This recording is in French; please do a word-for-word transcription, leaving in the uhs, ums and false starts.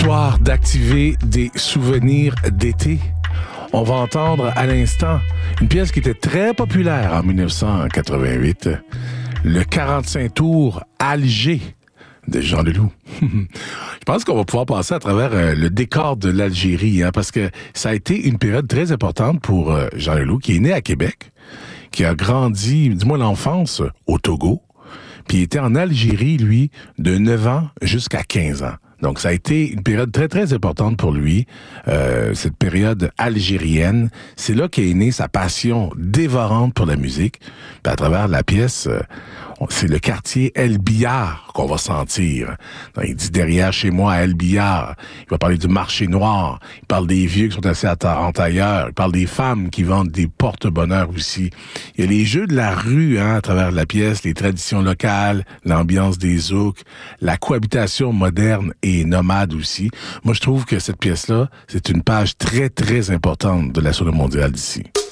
Histoire d'activer des souvenirs d'été. On va entendre à l'instant une pièce qui était très populaire en dix-neuf cent quatre-vingt-huit, le quarante-cinq tours Alger de Jean Leloup. Je pense qu'on va pouvoir passer à travers euh, le décor de l'Algérie, hein, parce que ça a été une période très importante pour euh, Jean Leloup, qui est né à Québec, qui a grandi, du moins l'enfance, au Togo, puis il était en Algérie, lui, de neuf ans jusqu'à quinze ans. Donc, ça a été une période très, très importante pour lui, euh, cette période algérienne. C'est là qu'est née sa passion dévorante pour la musique. Puis à travers la pièce, euh, c'est le quartier El Billard qu'on va sentir. Donc, il dit « Derrière chez moi, à El Billard ». Il va parler du marché noir. Il parle des vieux qui sont assis en tailleur. Il parle des femmes qui vendent des porte-bonheur aussi. Il y a les jeux de la rue, hein, à travers la pièce, les traditions locales, l'ambiance des zouks, la cohabitation moderne et nomade aussi. Moi, je trouve que cette pièce-là, c'est une page très, très importante de la soirée mondiale d'ici.